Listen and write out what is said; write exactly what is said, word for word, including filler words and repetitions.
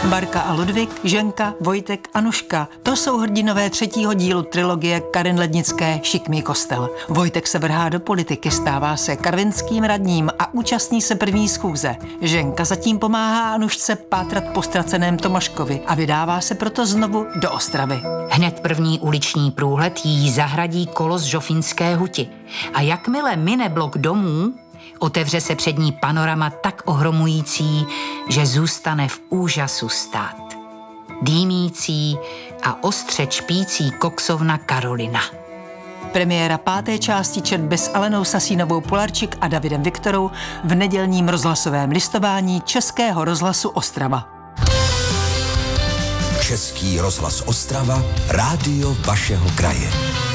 Barka a Ludvík, Ženka, Vojtek, Anuška. To jsou hrdinové třetího dílu trilogie Karin Lednické Šikmý kostel. Vojtek se vrhá do politiky, stává se karvinským radním a účastní se první schůze. Ženka zatím pomáhá Anušce pátrat po ztraceném Tomaškovi a vydává se proto znovu do Ostravy. Hned první uliční průhled jí zahradí kolos Žofínské huti. A jakmile mine blok domů, otevře se před ní panorama tak ohromující, že zůstane v úžasu stát. Dýmící a ostře čpící koksovna Karolina. Premiéra páté části četby s Alenou Sasínovou Polarčik a Davidem Viktorou v nedělním rozhlasovém listování Českého rozhlasu Ostrava. Český rozhlas Ostrava, rádio vašeho kraje.